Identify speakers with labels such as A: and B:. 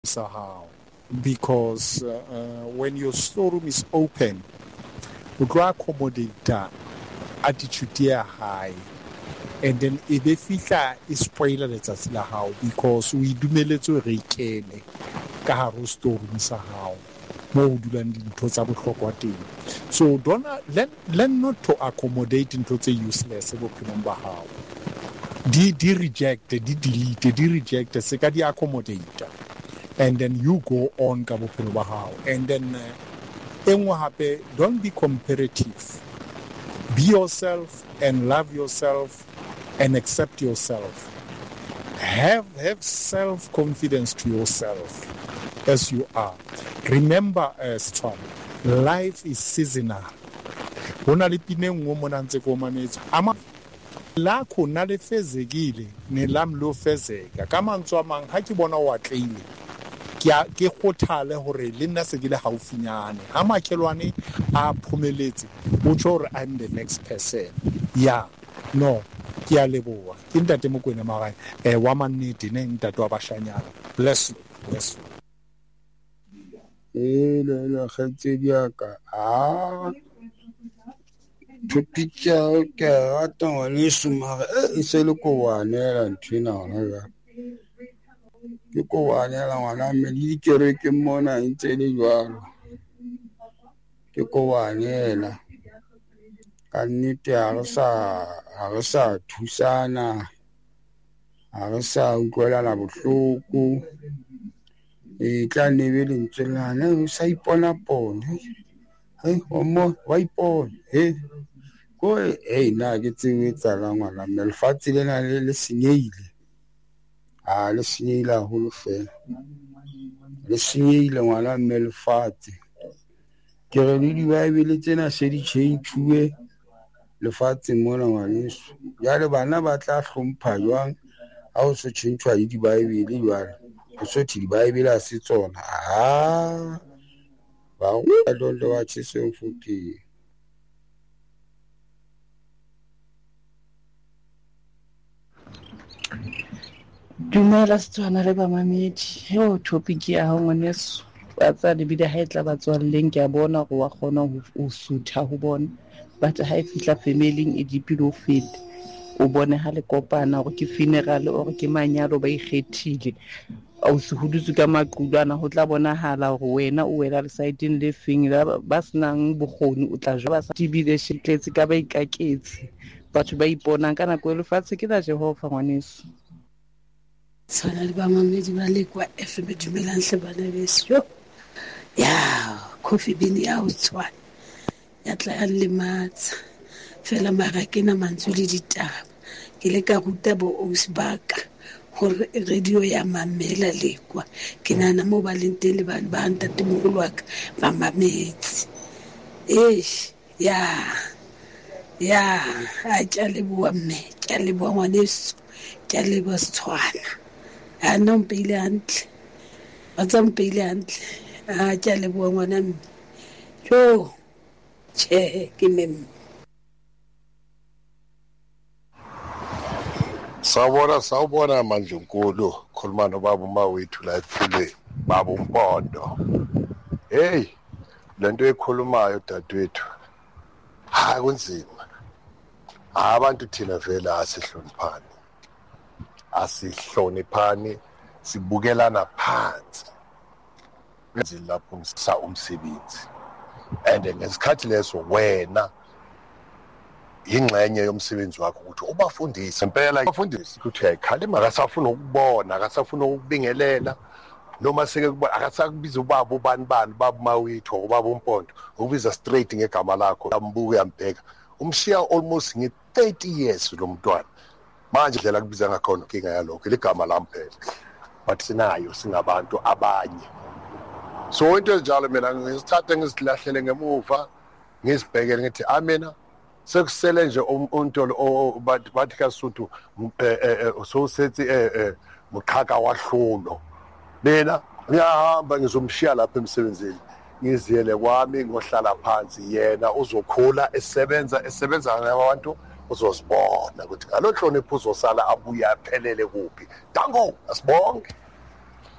A: How? Because when your storeroom is open, you go accommodate attitude high, and then if they feel is spoiler let's how because we do to rekene ka haro storeroom sa how mo dulang dintho tsa bohlokwa teng. So don't learn not to accommodate into the useless bophelong ba hao. Di reject, di delete, di reject, se ka di accommodate. And then you go on ka bophelo ba hao. And then engwe hape, don't be comparative. Be yourself and love yourself and accept yourself. Have self-confidence to yourself as you are. Remember, Storm, life is seasonal. Hona le pineng mo mona ntse ko mametse. Ama lakho na le fezekile ne lam lo fezeka. Ka mantswe a mang ha ke bona wa tleile. Ke kgothale hore le nna se ke le haufinyane ha makhelwane a phomeletse o tjho hore I'm the next person. Yeah, no, ke a leboha ke ntate Mokoena Magae wa mannete ne ntate wa bashanyana. Bless you.
B: La khatse diaka tupitsa ke rata ngwane sumare e se le ko wanela nthina hona ke ko wanela ngwana mme di kere ke mona ntse le jwalo ke ko wanela ka nnete ha re sa thusana ha re sa utlwelana bohloko tla nebe le ntselana o sa ipona wa ipona ko na ke tsebe tsala ngwana mme lefatshe lena le senyehile le senyehile haholo fela le senyehile ngwana mme lefatshe ke re le dibaebele tsena se di change lefatshe mona ngwaneso jale bana ba tla hlompha jwang ha o se change le dibaebele jwale o so thi dibaebele a se tsona ba o don't watch se futhi.
C: Dumela Setswana le bamamedi topic ya ha ngwaneso ba tsa lebile ha etla batswalleng ke a bona go wa kgona ho sutha ho bona but ha e fitla family e dipilo o fete o bone ha le kopana gore ke funeral or ke manyalo ba ikgethile o se hudutse ka maqulwana ho tla bonahala gore wena o wela le sideng le feng ba senang bokgoni o tla jwa ba sa tibile shitletse ka ba ikaketse batho ba iponang ka nako e lefatshe ke la Jehova ngwaneso.
D: Sana le bamamedi ba le kwa FM dumelang hle bana beso ya coffee bean ya utswa ya tla ya lematsa fela mara ke na mantswe le ditaba ke le ka ruta bo Osbaka gore radio ya mamela lekwa ke nana mo ba lente le ba ntate mogolo wa ka ba mamedi ya a tja le bua mme tja le bua ngwaneso tja le bua Setswana no mpile hantle ba tsa mpile hantle tja le bua ngwana mme che ke mem
E: Sawubona manje nkulu khuluma nobaba mawethu la ephule baba uMpondo. Lento ekhulumayo dadewethu hayi kunzima abantu thina vele asihloniphani sibukelana phansi lapho umsebenzi and ngesikhathi leso wena ingxenye yomsebenzi wakho ukuthi ubafundise impela abafundisi ukuthi ayikhalima akasafuna ukubona akasafuna ukubingelela noma seke akasakubiza ubaba ubani baba mawethu ubaba uMpondo ukubiza straight ngegama lakho ambuke yambheka umshiya almost nge-30 years lo mntwana manje ndlela kubiza ngakhona inkinga yalokho ligama lami phela but sinayo singabantu abanye so into enjalo mina ngisithathe ngisilahlele ngemuva ngisibhekele ngithi amina sekusele nje untolo bathi kaSuthu so sethi muqhaka wahlulo mina ngiyahamba ngizomshiya lapha emsebenzini ngiziyele kwami ngohlala phansi yena uzokhula esebenza ngabantu uzosibona ukuthi ngalo hlonipho uzosala abuya aphelele kuphi dango asibonke.